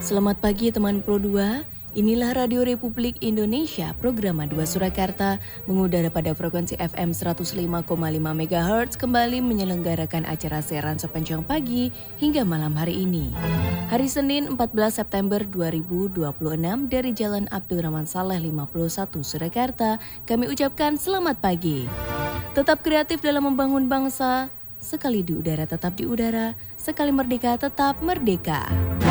Selamat pagi teman Pro 2, inilah Radio Republik Indonesia, program 2 Surakarta mengudara pada frekuensi FM 105,5 MHz kembali menyelenggarakan acara siaran sepanjang pagi hingga malam hari ini. Hari Senin 14 September 2026 dari Jalan Abdurrahman Saleh 51 Surakarta, kami ucapkan selamat pagi. Tetap kreatif dalam membangun bangsa, sekali di udara tetap di udara, sekali merdeka tetap merdeka.